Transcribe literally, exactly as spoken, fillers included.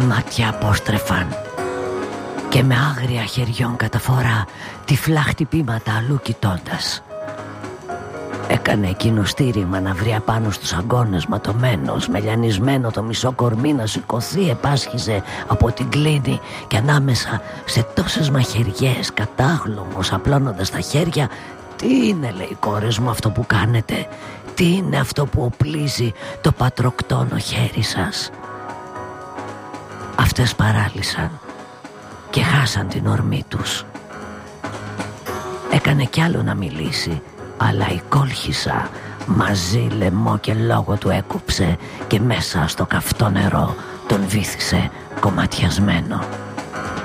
μάτια απόστρεφαν και με άγρια χεριών καταφορά τυφλά χτυπήματα αλλού κοιτώντας. Έκανε εκείνο στήριγμα να βρει απάνω στους αγκώνες ματωμένος, μελιανισμένο το μισό κορμί να σηκωθεί, επάσχιζε από την κλίνη και ανάμεσα σε τόσες μαχαιριές, κατάγλωμος, απλώνοντας τα χέρια. «Τι είναι», λέει, «κόρες μου, αυτό που κάνετε? Τι είναι αυτό που οπλίζει το πατροκτόνο χέρι σας?» Αυτές παράλυσαν και χάσαν την ορμή τους. Έκανε κι άλλο να μιλήσει, αλλά η κόλχησα μαζί λαιμό και λόγο του έκοψε και μέσα στο καυτό νερό τον βύθισε κομματιασμένο.